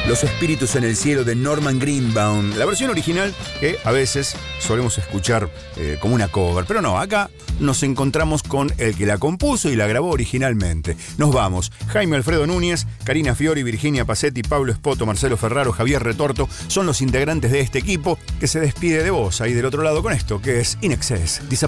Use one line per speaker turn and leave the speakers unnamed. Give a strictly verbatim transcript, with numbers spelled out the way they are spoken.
Los espíritus en el cielo de Norman Greenbaum. La versión original que a veces solemos escuchar eh, como una cover. Pero no, acá nos encontramos con el que la compuso y la grabó originalmente. Nos vamos. Jaime Alfredo Núñez, Karina Fiori, Virginia Pacetti, Pablo Espoto, Marcelo Ferraro, Javier Retorto son los integrantes de este equipo que se despide de vos ahí del otro lado con esto que es In Excess.